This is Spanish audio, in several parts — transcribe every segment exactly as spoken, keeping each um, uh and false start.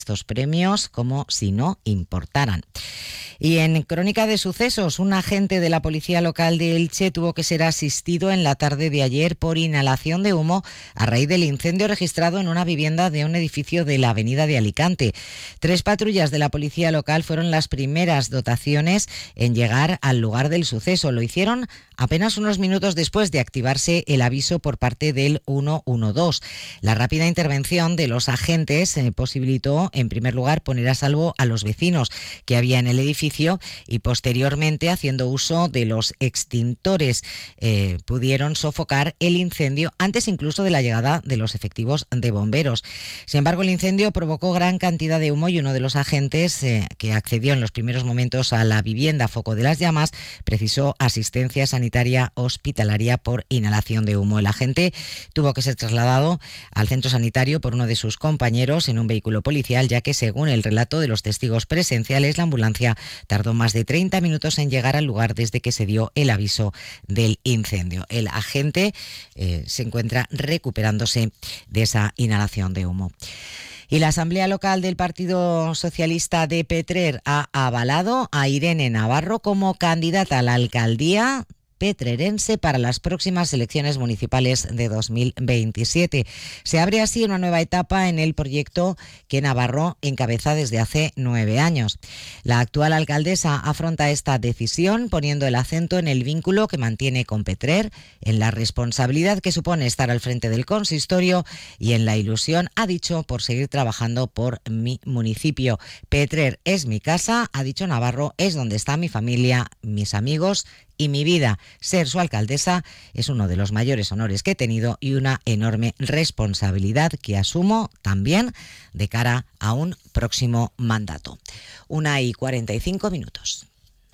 estos premios como si no importaran. Y en crónica de sucesos, un agente de la policía local de Elche tuvo que ser asistido en la tarde de ayer por inhalación de humo a raíz del incendio registrado en una vivienda de un edificio de la avenida de Alicante. Tres patrullas de la policía local fueron las primeras dotaciones en llegar al lugar del suceso. Lo hicieron apenas unos minutos después de activarse el aviso por parte del ciento doce. La rápida intervención de los agentes eh, posibilitó, en primer lugar, poner a salvo a los vecinos que había en el edificio y posteriormente, haciendo uso de los extintores, eh, pudieron sofocar el incendio antes incluso de la llegada de los efectivos de bomberos. Sin embargo, el incendio provocó gran cantidad de humo y uno de los agentes eh, que accedió en los primeros momentos a la vivienda foco de las llamas precisó asistencia sanitaria hospitalaria por inhalación de humo. El agente tuvo que ser trasladado al centro sanitario por uno de sus compañeros en un vehículo policial, ya que, según el relato de los testigos presenciales, la ambulancia tardó más de treinta minutos en llegar al lugar desde que se dio el aviso del incendio. El agente eh, se encuentra recuperándose de esa inhalación de humo. Y la Asamblea Local del Partido Socialista de Petrer ha avalado a Irene Navarro como candidata a la alcaldía petrerense para las próximas elecciones municipales de dos mil veintisiete. Se abre así una nueva etapa en el proyecto que Navarro encabeza desde hace nueve años. La actual alcaldesa afronta esta decisión poniendo el acento en el vínculo que mantiene con Petrer, en la responsabilidad que supone estar al frente del consistorio y en la ilusión, ha dicho, por seguir trabajando por mi municipio. Petrer es mi casa, ha dicho Navarro, es donde está mi familia, mis amigos y mi vida. Ser su alcaldesa es uno de los mayores honores que he tenido y una enorme responsabilidad que asumo también de cara a un próximo mandato. Una y cuarenta y cinco minutos.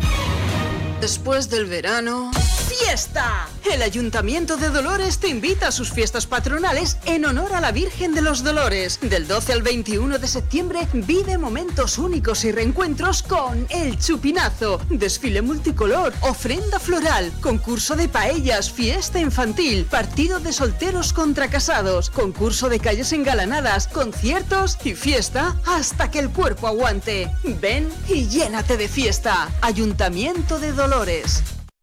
Después del verano... ¡Fiesta! El Ayuntamiento de Dolores te invita a sus fiestas patronales en honor a la Virgen de los Dolores. Del doce al veintiuno de septiembre vive momentos únicos y reencuentros con El Chupinazo, desfile multicolor, ofrenda floral, concurso de paellas, fiesta infantil, partido de solteros contra casados, concurso de calles engalanadas, conciertos y fiesta hasta que el cuerpo aguante. Ven y llénate de fiesta. Ayuntamiento de Dolores.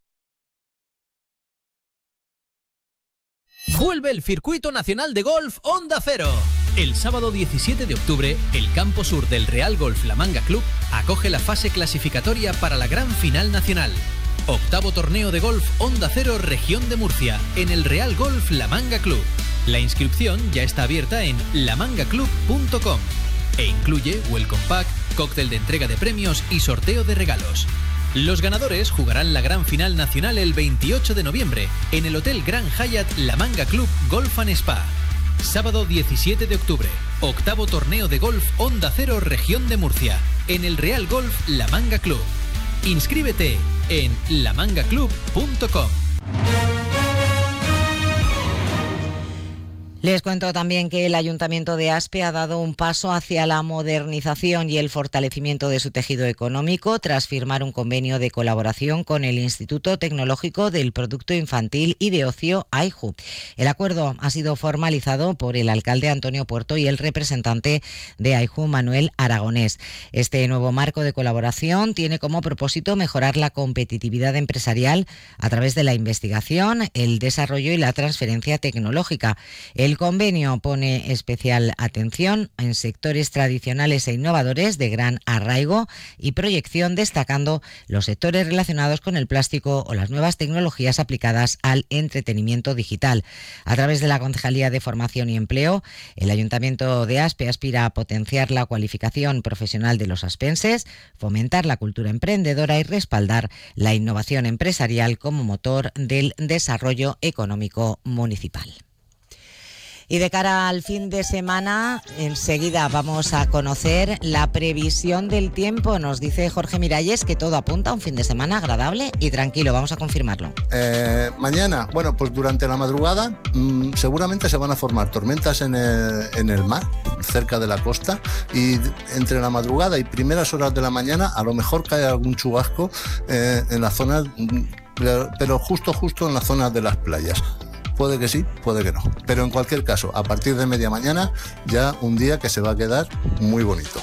Vuelve el Circuito Nacional de Golf Onda Cero. El sábado diecisiete de octubre, el campo sur del Real Golf La Manga Club acoge la fase clasificatoria para la gran final nacional. Octavo torneo de golf Onda Cero Región de Murcia, en el Real Golf La Manga Club. La inscripción ya está abierta en la manga club punto com e incluye welcome pack, cóctel de entrega de premios y sorteo de regalos. Los ganadores jugarán la gran final nacional el veintiocho de noviembre en el Hotel Grand Hyatt La Manga Club Golf and Spa. Sábado diecisiete de octubre, octavo torneo de golf Onda Cero Región de Murcia, en el Real Golf La Manga Club. Inscríbete en la manga club punto com. Les cuento también que el Ayuntamiento de Aspe ha dado un paso hacia la modernización y el fortalecimiento de su tejido económico tras firmar un convenio de colaboración con el Instituto Tecnológico del Producto Infantil y de Ocio, AIJU. El acuerdo ha sido formalizado por el alcalde Antonio Puerto y el representante de AIJU, Manuel Aragonés. Este nuevo marco de colaboración tiene como propósito mejorar la competitividad empresarial a través de la investigación, el desarrollo y la transferencia tecnológica. El El convenio pone especial atención en sectores tradicionales e innovadores de gran arraigo y proyección, destacando los sectores relacionados con el plástico o las nuevas tecnologías aplicadas al entretenimiento digital. A través de la Concejalía de Formación y Empleo, el Ayuntamiento de Aspe aspira a potenciar la cualificación profesional de los aspenses, fomentar la cultura emprendedora y respaldar la innovación empresarial como motor del desarrollo económico municipal. Y de cara al fin de semana, enseguida vamos a conocer la previsión del tiempo. Nos dice Jorge Miralles que todo apunta a un fin de semana agradable y tranquilo. Vamos a confirmarlo. Eh, mañana, bueno, pues durante la madrugada mmm, seguramente se van a formar tormentas en el, en el mar, cerca de la costa, y entre la madrugada y primeras horas de la mañana a lo mejor cae algún chubasco eh, en la zona, pero justo justo en la zona de las playas. puede que sí, puede que no. Pero en cualquier caso, a partir de media mañana, ya un día que se va a quedar muy bonito.